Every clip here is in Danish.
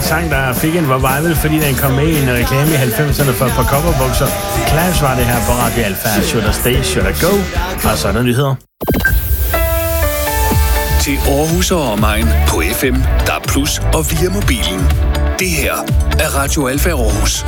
sang, der fik en revival, fordi den kom med i en reklame i 90'erne for et par coverbukser. Clash var det her på Radio Alfa. Should I stay, should I go? Og så er der nyheder. Til Aarhus og omegn på FM, DAB+ og via mobilen. Det her er Radio Alfa Aarhus.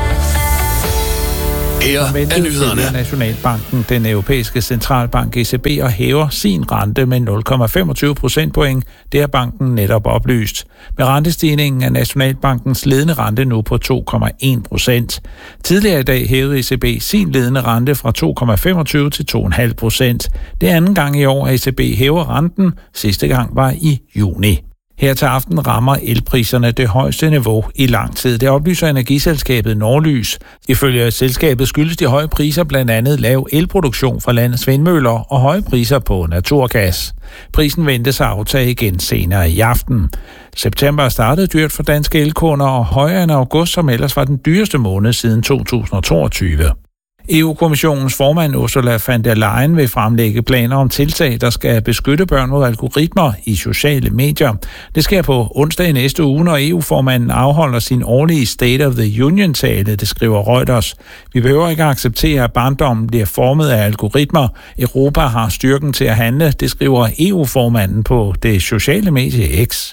Her er nyhederne. Nationalbanken, den europæiske centralbank ECB, og hæver sin rente med 0,25 procentpoint. Det har banken netop oplyst. Med rentestigningen er Nationalbankens ledende rente nu på 2,1%. Tidligere i dag hævede ECB sin ledende rente fra 2,25 til 2,5%. Det er anden gang i år, at ECB hæver renten. Sidste gang var i juni. Her til aften rammer elpriserne det højeste niveau i lang tid. Det oplyser energiselskabet Norlys. Ifølge selskabet skyldes de høje priser blandt andet lav elproduktion fra landets vindmøller og høje priser på naturgas. Prisen ventes at aftage igen senere i aften. September startede dyrt for danske elkunder og højere end august, som ellers var den dyreste måned siden 2022. EU-kommissionens formand Ursula von der Leyen vil fremlægge planer om tiltag, der skal beskytte børn mod algoritmer i sociale medier. Det sker på onsdag i næste uge, når EU-formanden afholder sin årlige State of the Union-tale, det skriver Reuters. Vi behøver ikke at acceptere, at barndommen bliver formet af algoritmer. Europa har styrken til at handle, det skriver EU-formanden på det sociale medie X.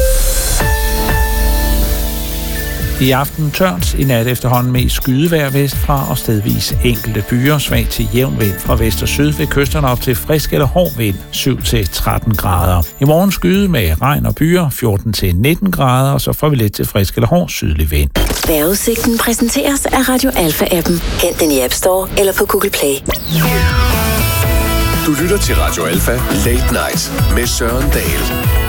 I aften tørt, i nat efterhånden mest skydevejr vestfra og stedvis enkelte byer, svag til jævn vind fra vest og syd ved kysterne op til frisk eller hård vind, 7-13 grader. I morgen skyde med regn og byer, 14-19 grader, og så får vi lidt til frisk eller hård sydlig vind. Vejrudsigten præsenteres af Radio Alfa-appen. Hent den i App Store eller på Google Play. Du lytter til Radio Alfa Late Night med Søren Dahl.